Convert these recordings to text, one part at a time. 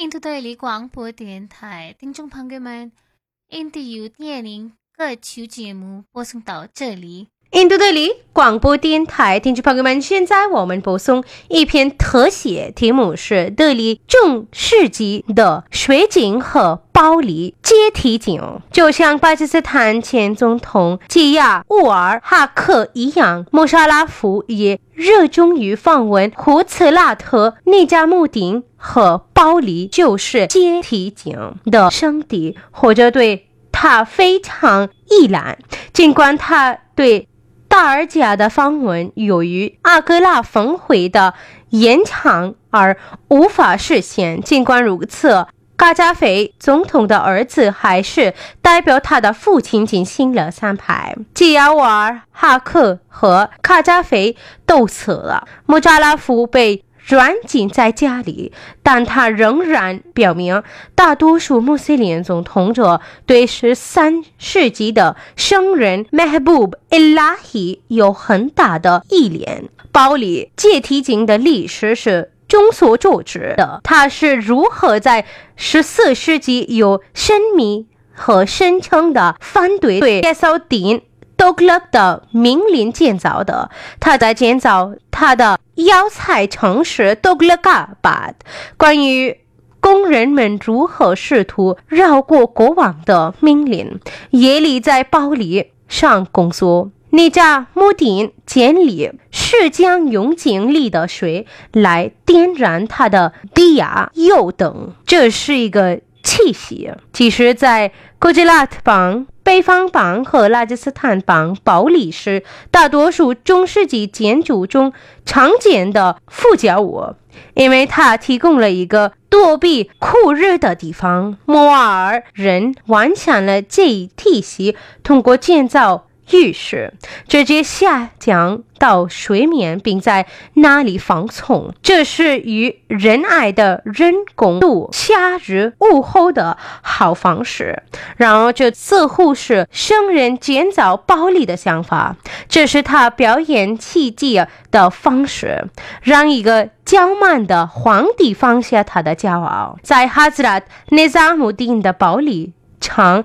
印度对里广播电台听众朋友们，印度有电影歌曲节目播送到这里。 印度对里广播电台听众朋友们，现在我们播送一篇特写，题目是德里中世纪的水井和包里阶梯井。就像巴基斯坦前总统吉亚乌尔哈克一样，穆沙拉夫也热衷于访问胡茨拉特、尼加穆丁和包里就是阶梯井的圣地，或者对他非常依赖。尽管他对大尔贾的访问由于阿格拉峰会的延长而无法实现，尽管如此，卡扎菲总统的儿子还是代表他的父亲进行了参拜。吉亚瓦尔哈克和卡扎菲都死了，穆扎拉夫被软禁在家里，但他仍然表明大多数穆斯林总统者对13世纪的圣人 Mehboob Ilahi 有很大的依恋。包里阶梯井的历史是众所周知的，它是如何在14世纪有神秘和声称的反对耶稣丁多格勒的命令建造的。他在建造他的要塞城市多格勒嘎巴。关于工人们如何试图绕过国王的命令，耶利在包里上工作，尼加穆丁建立是将用井里的水来点燃他的低压油灯，这是一个气息。其实在古吉拉特邦、北方邦和拉吉斯坦邦，包里是大多数中世纪建筑中常见的附加物，因为它提供了一个躲避酷热的地方。摩尔人完善了这一体系，通过建造浴室直接下降到水面，并在那里放松，这是与仁爱的人工度夏日午后的好方式。然而这似乎是圣人建造包里的想法，这是他表演奇迹的方式，让一个骄慢的皇帝放下他的骄傲。在哈兹拉特内扎穆丁的包里，长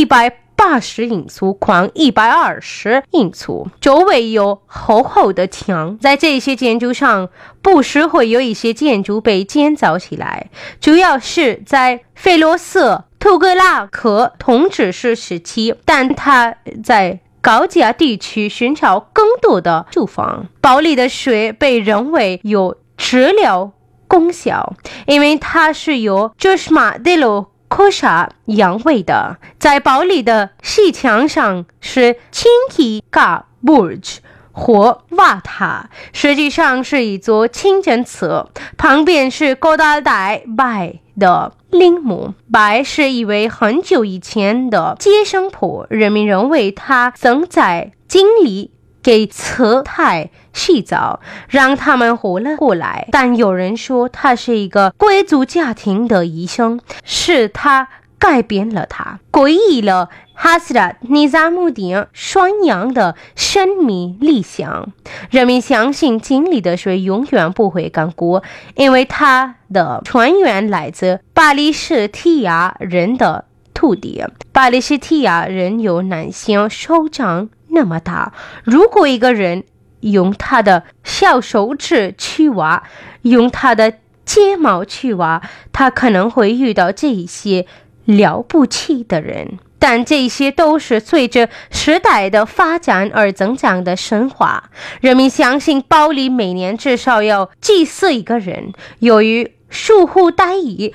180英寸，宽120英寸，周围有厚厚的墙。在这些建筑上，不时会有一些建筑被建造起来，主要是在费罗斯图格拉克统治时期，但他在高加地区寻找更多的住房。包里的水被认为有治疗功效，因为它是由朱什马德罗科沙养胃的。在包里的西墙上是青伊嘎 Burj 或瓦塔，实际上是一座清真寺，旁边是高达代拜的陵墓。拜是一位很久以前的接生婆，人们认为他曾在井里给慈太洗澡，让他们活了过来。但有人说他是一个贵族家庭的医生，是他改变了他，诡异了哈斯拉尼扎穆丁双阳的神秘理想。人们相信井里的水永远不会干枯，因为它的泉源来自巴利斯提亚人的土地。巴利斯提亚人有男性手掌那么大，如果一个人用他的小手指去挖，用他的睫毛去挖，他可能会遇到这些了不起的人。但这些都是随着时代的发展而增长的神话。人们相信包里每年至少要祭祀一个人，由于疏忽大意